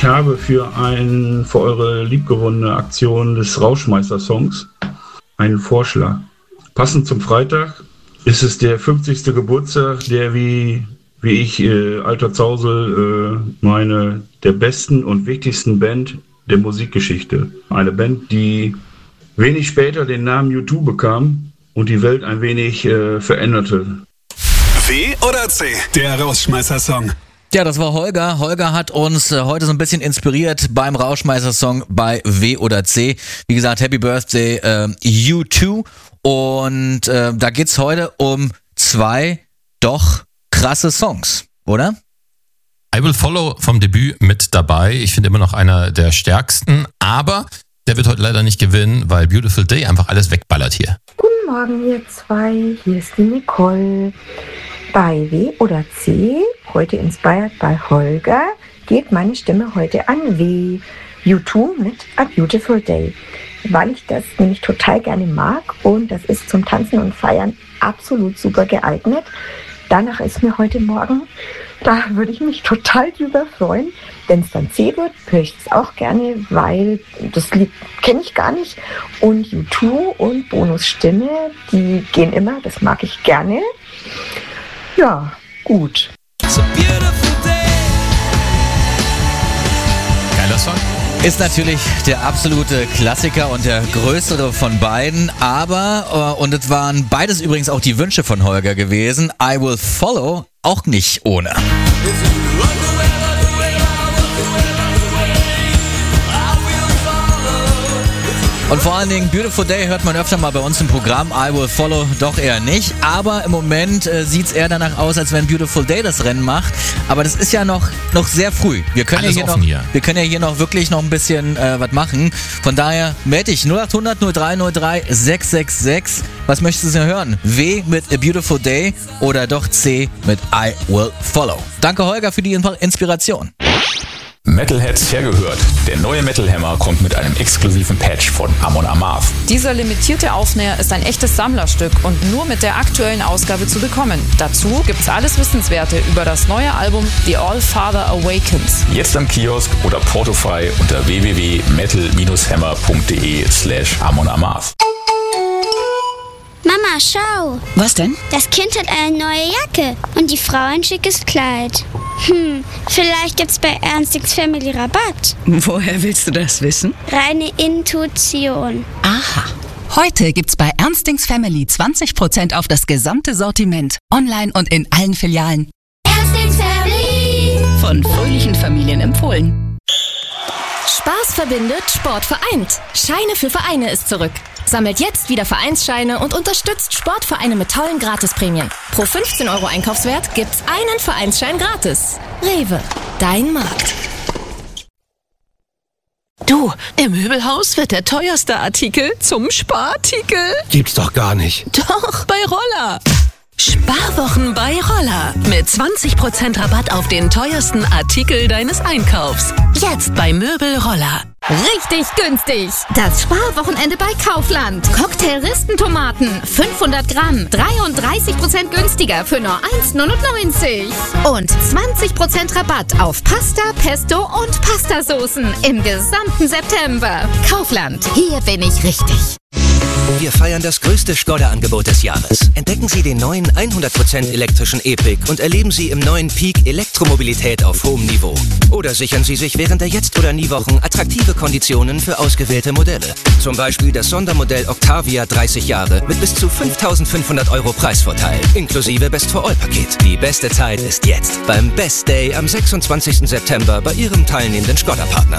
Ich habe für eure liebgewonnene Aktion des Rauschmeister-Songs einen Vorschlag. Passend zum Freitag ist es der 50. Geburtstag, der wie ich, alter Zausel, der besten und wichtigsten Band der Musikgeschichte. Eine Band, die wenig später den Namen U2 bekam und die Welt ein wenig veränderte. W oder C? Der Rauschmeißer-Song. Ja, das war Holger. Holger hat uns heute so ein bisschen inspiriert beim Rauschmeißer-Song bei W oder C. Wie gesagt, Happy Birthday U2. Und da geht's heute um 2 doch krasse Songs, oder? I Will Follow vom Debüt mit dabei. Ich finde immer noch einer der stärksten, aber der wird heute leider nicht gewinnen, weil Beautiful Day einfach alles wegballert hier. Guten Morgen, ihr 2. Hier ist die Nicole. Bei W oder C, heute inspired bei Holger, geht meine Stimme heute an W. U2 mit A Beautiful Day. Weil ich das nämlich total gerne mag und das ist zum Tanzen und Feiern absolut super geeignet. Danach ist mir heute Morgen, da würde ich mich total drüber freuen. Wenn es dann C wird, höre ich es auch gerne, weil das Lied kenne ich gar nicht. Und U2 und Bonusstimme, die gehen immer, das mag ich gerne. Ja, gut. Geiler Song. Ist natürlich der absolute Klassiker und der größere von beiden, aber, und es waren beides übrigens auch die Wünsche von Holger gewesen, I Will Follow auch nicht ohne. Und vor allen Dingen Beautiful Day hört man öfter mal bei uns im Programm, I Will Follow doch eher nicht, aber im Moment sieht es eher danach aus, als wenn Beautiful Day das Rennen macht, aber das ist ja noch sehr früh. Wir können ja hier noch wirklich noch ein bisschen was machen, von daher melde dich 0800 0303 666, was möchtest du denn hören? W mit A Beautiful Day oder doch C mit I Will Follow? Danke Holger für die Inspiration. Metalheads hergehört. Der neue Metal Hammer kommt mit einem exklusiven Patch von Amon Amarth. Dieser limitierte Aufnäher ist ein echtes Sammlerstück und nur mit der aktuellen Ausgabe zu bekommen. Dazu gibt's alles Wissenswerte über das neue Album The All Father Awakens. Jetzt am Kiosk oder portofrei unter www.metal-hammer.de/Amon Amarth. Mama, schau. Was denn? Das Kind hat eine neue Jacke und die Frau ein schickes Kleid. Vielleicht gibt's bei Ernstings Family Rabatt. Woher willst du das wissen? Reine Intuition. Aha. Heute gibt's bei Ernstings Family 20% auf das gesamte Sortiment. Online und in allen Filialen. Ernstings Family. Von fröhlichen Familien empfohlen. Spaß verbindet, Sport vereint. Scheine für Vereine ist zurück. Sammelt jetzt wieder Vereinsscheine und unterstützt Sportvereine mit tollen Gratisprämien. Pro 15 € Einkaufswert gibt's einen Vereinsschein gratis. Rewe, dein Markt. Du, im Möbelhaus wird der teuerste Artikel zum Sparartikel. Gibt's doch gar nicht. Doch, bei Roller. Sparwochen bei Roller. Mit 20% Rabatt auf den teuersten Artikel deines Einkaufs. Jetzt bei Möbel Roller. Richtig günstig. Das Sparwochenende bei Kaufland. Cocktail-Ristentomaten, 500 Gramm, 33% günstiger für nur 1,99 €. Und 20% Rabatt auf Pasta, Pesto und Pastasoßen im gesamten September. Kaufland, hier bin ich richtig. Wir feiern das größte Skoda-Angebot des Jahres. Entdecken Sie den neuen 100% elektrischen E-Pick und erleben Sie im neuen Peak Elektromobilität auf hohem Niveau. Oder sichern Sie sich während der Jetzt- oder Nie-Wochen attraktive Konditionen für ausgewählte Modelle. Zum Beispiel das Sondermodell Octavia 30 Jahre mit bis zu 5.500 € Preisvorteil, inklusive Best-for-All-Paket. Die beste Zeit ist jetzt beim Best Day am 26. September bei Ihrem teilnehmenden Skoda-Partner.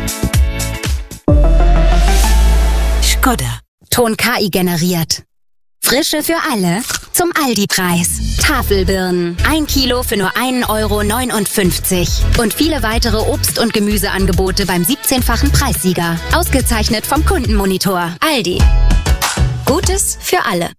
Skoda. Ton KI generiert. Frische für alle zum Aldi-Preis. Tafelbirnen. 1 Kilo für nur 1,59 € Und viele weitere Obst- und Gemüseangebote beim 17-fachen Preissieger. Ausgezeichnet vom Kundenmonitor. Aldi. Gutes für alle.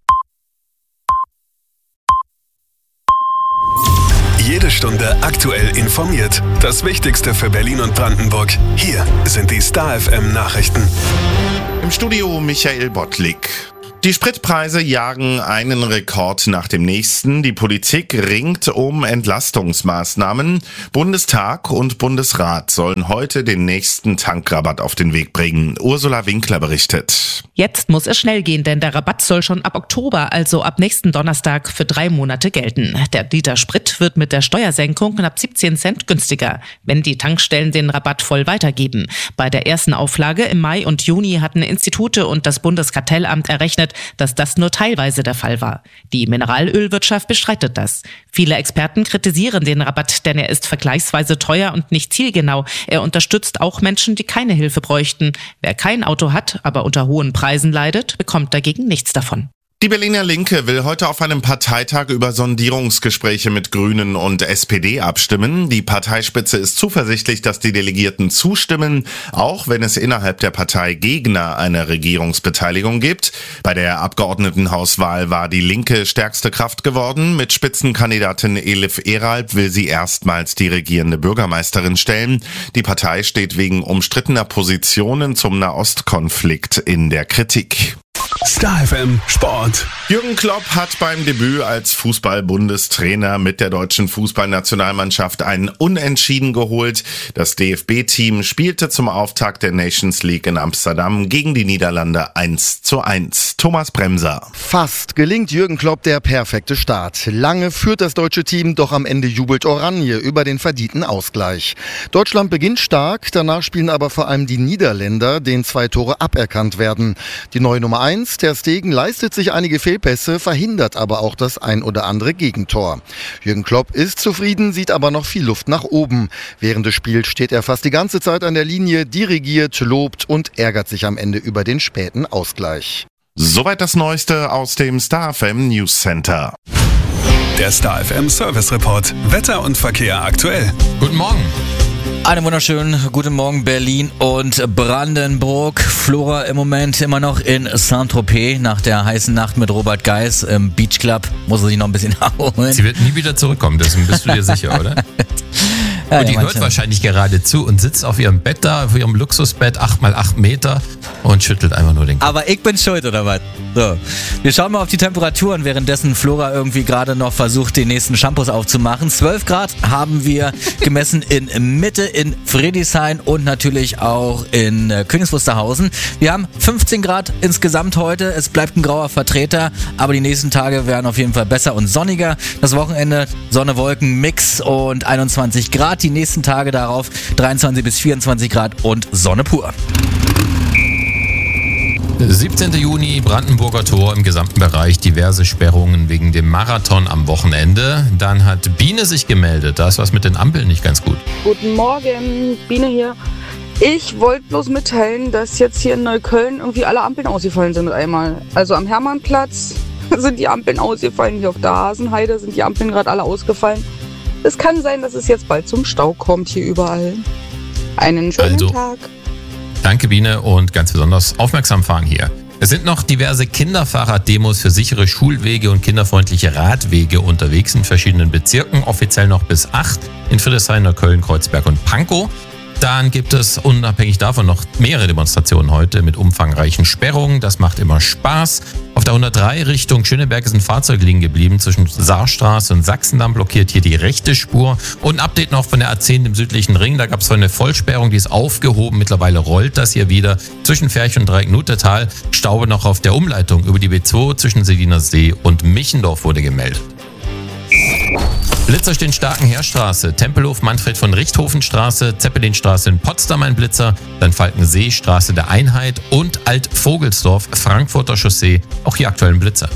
Jede Stunde aktuell informiert. Das Wichtigste für Berlin und Brandenburg. Hier sind die Star FM Nachrichten. Im Studio Michael Bottlik. Die Spritpreise jagen einen Rekord nach dem nächsten. Die Politik ringt um Entlastungsmaßnahmen. Bundestag und Bundesrat sollen heute den nächsten Tankrabatt auf den Weg bringen. Ursula Winkler berichtet. Jetzt muss es schnell gehen, denn der Rabatt soll schon ab Oktober, also ab nächsten Donnerstag, für 3 Monate gelten. Der Liter Sprit wird mit der Steuersenkung knapp 17 Cent günstiger, wenn die Tankstellen den Rabatt voll weitergeben. Bei der ersten Auflage im Mai und Juni hatten Institute und das Bundeskartellamt errechnet, dass das nur teilweise der Fall war. Die Mineralölwirtschaft bestreitet das. Viele Experten kritisieren den Rabatt, denn er ist vergleichsweise teuer und nicht zielgenau. Er unterstützt auch Menschen, die keine Hilfe bräuchten. Wer kein Auto hat, aber unter hohen Preisen leidet, bekommt dagegen nichts davon. Die Berliner Linke will heute auf einem Parteitag über Sondierungsgespräche mit Grünen und SPD abstimmen. Die Parteispitze ist zuversichtlich, dass die Delegierten zustimmen, auch wenn es innerhalb der Partei Gegner einer Regierungsbeteiligung gibt. Bei der Abgeordnetenhauswahl war die Linke stärkste Kraft geworden. Mit Spitzenkandidatin Elif Eralp will sie erstmals die regierende Bürgermeisterin stellen. Die Partei steht wegen umstrittener Positionen zum Nahostkonflikt in der Kritik. Star FM Sport. Jürgen Klopp hat beim Debüt als Fußball-Bundestrainer mit der deutschen Fußballnationalmannschaft einen Unentschieden geholt. Das DFB-Team spielte zum Auftakt der Nations League in Amsterdam gegen die Niederlande 1:1. Thomas Bremser. Fast gelingt Jürgen Klopp der perfekte Start. Lange führt das deutsche Team, doch am Ende jubelt Oranje über den verdienten Ausgleich. Deutschland beginnt stark, danach spielen aber vor allem die Niederländer, denen 2 Tore aberkannt werden. Die neue Nummer 1, Ter Stegen, leistet sich einige Fehlpässe, verhindert aber auch das ein oder andere Gegentor. Jürgen Klopp ist zufrieden, sieht aber noch viel Luft nach oben. Während des Spiels steht er fast die ganze Zeit an der Linie, dirigiert, lobt und ärgert sich am Ende über den späten Ausgleich. Soweit das Neueste aus dem Star FM News Center. Der Star FM Service Report. Wetter und Verkehr aktuell. Guten Morgen. Einen wunderschönen guten Morgen Berlin und Brandenburg. Flora im Moment immer noch in Saint-Tropez nach der heißen Nacht mit Robert Geis im Beach Club. Muss er sich noch ein bisschen erholen. Sie wird nie wieder zurückkommen, dessen bist du dir sicher, oder? Ja, und die hört wahrscheinlich gerade zu und sitzt auf ihrem Bett da, auf ihrem Luxusbett, 8x8 Meter und schüttelt einfach nur den Kopf. Aber ich bin schuld, oder was? So. Wir schauen mal auf die Temperaturen, währenddessen Flora irgendwie gerade noch versucht, den nächsten Shampoos aufzumachen. 12 Grad haben wir gemessen in Mitte, in Friedrichshain und natürlich auch in Königs Wusterhausen. Wir haben 15 Grad insgesamt heute. Es bleibt ein grauer Vertreter, aber die nächsten Tage werden auf jeden Fall besser und sonniger. Das Wochenende Sonne, Wolken, Mix und 21 Grad. Die nächsten Tage darauf 23 bis 24 Grad und Sonne pur. 17. Juni, Brandenburger Tor im gesamten Bereich, diverse Sperrungen wegen dem Marathon am Wochenende. Dann hat Biene sich gemeldet, da ist was mit den Ampeln nicht ganz gut. Guten Morgen, Biene hier. Ich wollte bloß mitteilen, dass jetzt hier in Neukölln irgendwie alle Ampeln ausgefallen sind mit einmal. Also am Hermannplatz sind die Ampeln ausgefallen, hier auf der Hasenheide sind die Ampeln gerade alle ausgefallen. Es kann sein, dass es jetzt bald zum Stau kommt hier überall. Einen schönen Tag. Danke Biene und ganz besonders aufmerksam fahren hier. Es sind noch diverse Kinderfahrraddemos für sichere Schulwege und kinderfreundliche Radwege unterwegs in verschiedenen Bezirken, offiziell noch bis 8 in Friedrichshain, Neukölln, Kreuzberg und Pankow. Dann gibt es unabhängig davon noch mehrere Demonstrationen heute mit umfangreichen Sperrungen. Das macht immer Spaß. Auf der 103 Richtung Schöneberg ist ein Fahrzeug liegen geblieben. Zwischen Saarstraße und Sachsendamm blockiert hier die rechte Spur. Und ein Update noch von der A10 im südlichen Ring. Da gab es eine Vollsperrung, die ist aufgehoben. Mittlerweile rollt das hier wieder. Zwischen Ferch und Dreiecknutetal. Stau noch auf der Umleitung über die B2 zwischen Seliner See und Michendorf wurde gemeldet. Blitzer stehen Starkenheerstraße, Tempelhof, Manfred von Richthofenstraße, Zeppelinstraße in Potsdam ein Blitzer, dann Falkensee, Straße der Einheit und Alt-Vogelsdorf, Frankfurter Chaussee, auch hier aktuell ein Blitzer.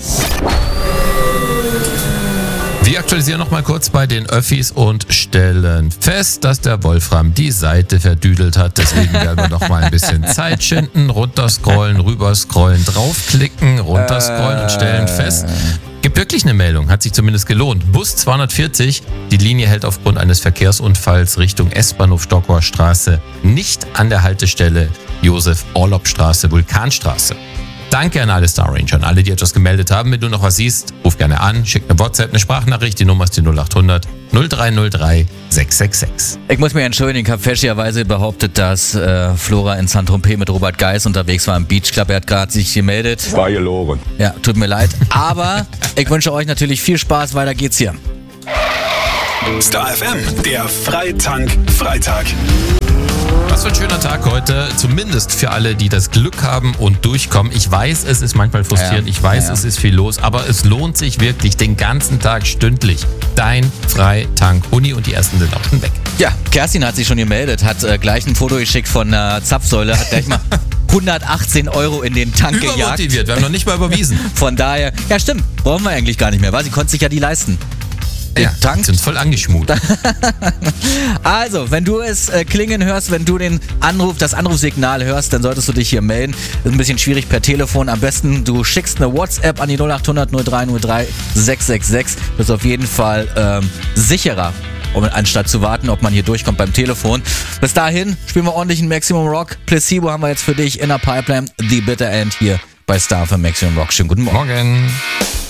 Wir aktualisieren noch mal kurz bei den Öffis und stellen fest, dass der Wolfram die Seite verdüdelt hat. Deswegen werden wir noch mal ein bisschen Zeit schinden, runterscrollen, rüberscrollen, draufklicken, runterscrollen und stellen fest. Gibt wirklich eine Meldung, hat sich zumindest gelohnt. Bus 240, die Linie hält aufgrund eines Verkehrsunfalls Richtung S-Bahnhof Stockauer Straße nicht an der Haltestelle Josef-Orlopp-Straße, Vulkanstraße. Danke an alle Star Ranger, an alle, die etwas gemeldet haben. Wenn du noch was siehst, ruf gerne an, schick eine WhatsApp, eine Sprachnachricht. Die Nummer ist die 0800 0303 666. Ich muss mich entschuldigen, ich habe fälschlicherweise behauptet, dass Flora in Saint-Tropez mit Robert Geis unterwegs war im Beach Club. Er hat gerade sich gemeldet. War gelogen. Ja, tut mir leid. Aber ich wünsche euch natürlich viel Spaß. Weiter geht's hier. Star FM, der Freitank-Freitag. Was für ein schöner Tag heute, zumindest für alle, die das Glück haben und durchkommen. Ich weiß, es ist manchmal frustrierend, ich weiß, es ist viel los, aber es lohnt sich wirklich den ganzen Tag stündlich. Dein Freitank-Uni und die ersten sind auch schon weg. Ja, Kerstin hat sich schon gemeldet, hat gleich ein Foto geschickt von einer Zapfsäule, hat gleich mal 118 € in den Tank gejagt. Übermotiviert, wir haben noch nicht mal überwiesen. Von daher, ja stimmt, brauchen wir eigentlich gar nicht mehr, weil sie konnte sich ja die leisten. Ja, sind voll angeschmut. Also, wenn du es klingen hörst, wenn du den Anruf, das Anrufsignal hörst, dann solltest du dich hier melden. Das ist ein bisschen schwierig per Telefon. Am besten, du schickst eine WhatsApp an die 0800 0303 666. Das ist auf jeden Fall sicherer, anstatt zu warten, ob man hier durchkommt beim Telefon. Bis dahin spielen wir ordentlich ein Maximum Rock. Placebo haben wir jetzt für dich in der Pipeline. The Bitter End hier bei Star für Maximum Rock. Schönen guten Morgen. Morgen.